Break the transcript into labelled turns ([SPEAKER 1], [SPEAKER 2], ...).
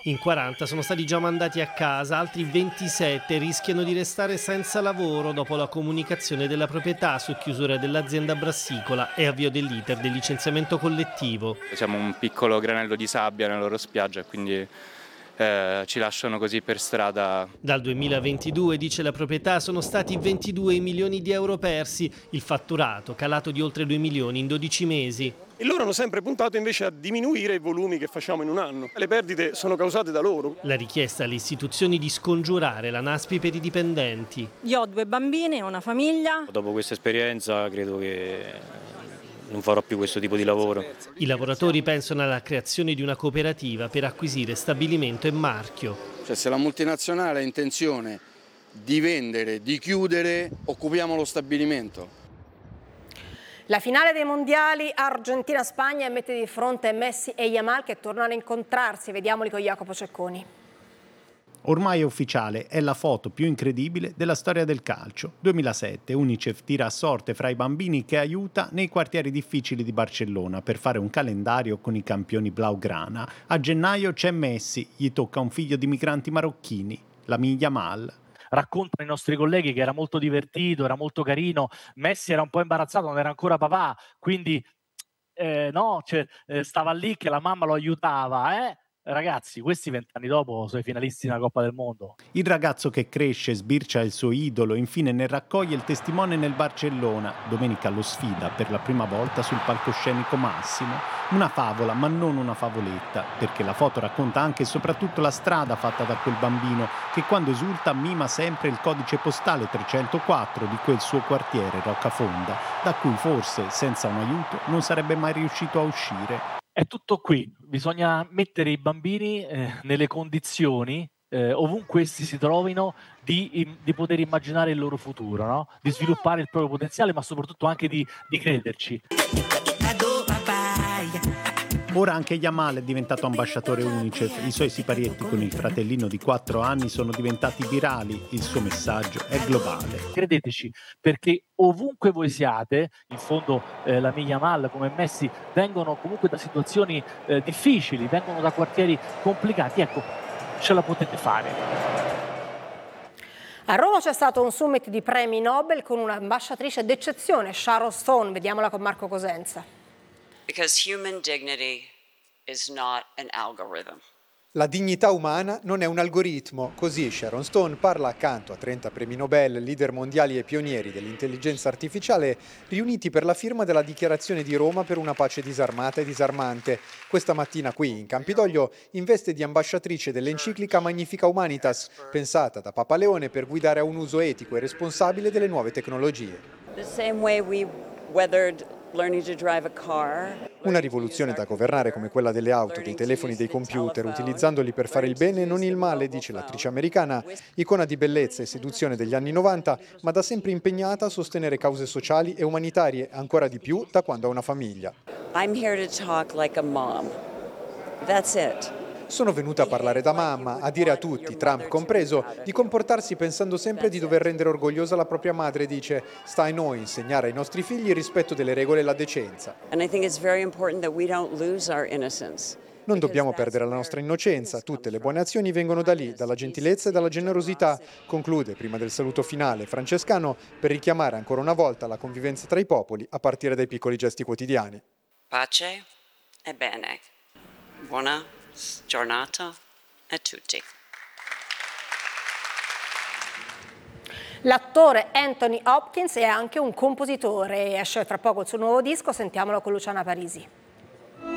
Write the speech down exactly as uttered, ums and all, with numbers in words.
[SPEAKER 1] In quaranta sono stati già mandati a casa, altri ventisette rischiano di restare senza lavoro dopo la comunicazione della proprietà su chiusura dell'azienda brassicola e avvio dell'iter del licenziamento collettivo.
[SPEAKER 2] Siamo un piccolo granello di sabbia nella loro spiaggia e quindi eh, ci lasciano così per strada.
[SPEAKER 1] Dal duemilaventidue, dice la proprietà, sono stati ventidue milioni di euro persi, il fatturato calato di oltre due milioni in dodici mesi.
[SPEAKER 3] E loro hanno sempre puntato invece a diminuire i volumi che facciamo in un anno. Le perdite sono causate da loro.
[SPEAKER 1] La richiesta alle istituzioni di scongiurare la NASPI per i dipendenti.
[SPEAKER 4] Io ho due bambini e una famiglia.
[SPEAKER 5] Dopo questa esperienza credo che non farò più questo tipo di lavoro.
[SPEAKER 1] I lavoratori pensano alla creazione di una cooperativa per acquisire stabilimento e marchio.
[SPEAKER 6] Cioè, se la multinazionale ha intenzione di vendere, di chiudere, occupiamo lo stabilimento.
[SPEAKER 7] La finale dei mondiali Argentina-Spagna mette di fronte Messi e Yamal che tornano a incontrarsi. Vediamoli con Jacopo Cecconi.
[SPEAKER 8] Ormai è ufficiale, è la foto più incredibile della storia del calcio. duemilasette, Unicef tira a sorte fra i bambini che aiuta nei quartieri difficili di Barcellona per fare un calendario con i campioni blaugrana. A gennaio c'è Messi, gli tocca un figlio di migranti marocchini, Lamine Yamal.
[SPEAKER 9] Raccontano i nostri colleghi che era molto divertito, era molto carino, Messi era un po' imbarazzato, non era ancora papà, quindi eh, no, cioè, eh, stava lì che la mamma lo aiutava, eh? Ragazzi, questi vent'anni dopo sono i finalisti della Coppa del Mondo.
[SPEAKER 8] Il ragazzo che cresce, sbircia il suo idolo, infine ne raccoglie il testimone nel Barcellona. Domenica lo sfida per la prima volta sul palcoscenico massimo. Una favola, ma non una favoletta, perché la foto racconta anche e soprattutto la strada fatta da quel bambino che quando esulta mima sempre il codice postale trecentoquattro di quel suo quartiere, Roccafonda, da cui forse, senza un aiuto, non sarebbe mai riuscito a uscire.
[SPEAKER 9] È tutto qui, bisogna mettere i bambini eh, nelle condizioni, eh, ovunque essi si trovino, di, di poter immaginare il loro futuro, no? Di sviluppare il proprio potenziale, ma soprattutto anche di, di crederci.
[SPEAKER 8] Ora anche Yamal è diventato ambasciatore Unicef, i suoi siparietti con il fratellino di quattro anni sono diventati virali, il suo messaggio è globale.
[SPEAKER 9] Credeteci, perché ovunque voi siate, in fondo eh, la Yamal come Messi vengono comunque da situazioni eh, difficili, vengono da quartieri complicati, ecco, ce la potete fare.
[SPEAKER 7] A Roma c'è stato un summit di premi Nobel con un'ambasciatrice d'eccezione, Sharon Stone, vediamola con Marco Cosenza.
[SPEAKER 10] Because human dignity is not an algorithm.
[SPEAKER 11] La dignità umana non è un algoritmo, così Sharon Stone parla accanto a trenta premi Nobel, leader mondiali e pionieri dell'intelligenza artificiale, riuniti per la firma della Dichiarazione di Roma per una pace disarmata e disarmante. Questa mattina qui in Campidoglio, in veste di ambasciatrice dell'enciclica Magnifica Humanitas, pensata da Papa Leone per guidare a un uso etico e responsabile delle nuove tecnologie.
[SPEAKER 10] The same way we weathered learning to drive a car.
[SPEAKER 11] Una rivoluzione da governare come quella delle auto, dei telefoni, dei computer, utilizzandoli per fare il bene e non il male, dice l'attrice americana, icona di bellezza e seduzione degli anni novanta, ma da sempre impegnata a sostenere cause sociali e umanitarie, ancora di più da quando ha una famiglia.
[SPEAKER 10] I'm here to talk like a mom. That's it.
[SPEAKER 11] Sono venuta a parlare da mamma, a dire a tutti, Trump compreso, di comportarsi pensando sempre di dover rendere orgogliosa la propria madre, dice, sta a noi insegnare ai nostri figli il rispetto delle regole e la decenza. Non dobbiamo perdere la nostra innocenza, tutte le buone azioni vengono da lì, dalla gentilezza e dalla generosità, conclude prima del saluto finale francescano per richiamare ancora una volta la convivenza tra i popoli a partire dai piccoli gesti quotidiani.
[SPEAKER 10] Pace e bene. Buona giornata a tutti.
[SPEAKER 7] L'attore Anthony Hopkins è anche un compositore, esce fra poco il suo nuovo disco, sentiamolo con Luciana Parisi.